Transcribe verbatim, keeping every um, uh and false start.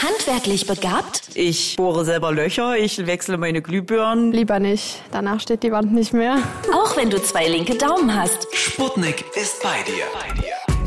Handwerklich begabt? Ich bohre selber Löcher, ich wechsle meine Glühbirnen. Lieber nicht, danach steht die Wand nicht mehr. Auch wenn du zwei linke Daumen hast. Sputnik ist bei dir. Bei dir.